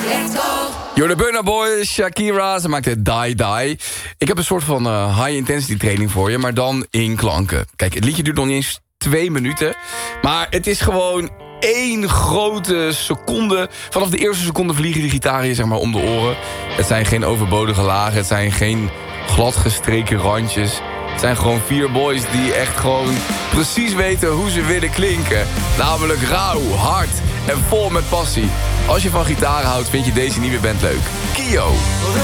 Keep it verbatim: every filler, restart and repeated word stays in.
You're the Burna Boy, Shakira, ze maakt het Die Die. Ik heb een soort van uh, high-intensity training voor je, maar dan in klanken. Kijk, het liedje duurt nog niet eens twee minuten, maar het is gewoon één grote seconde. Vanaf de eerste seconde vliegen die gitaren je zeg maar om de oren. Het zijn geen overbodige lagen, het zijn geen gladgestreken randjes. Het zijn gewoon vier boys die echt gewoon precies weten hoe ze willen klinken. Namelijk rauw, hard en vol met passie. Als je van gitaren houdt, vind je deze nieuwe band leuk. Kio.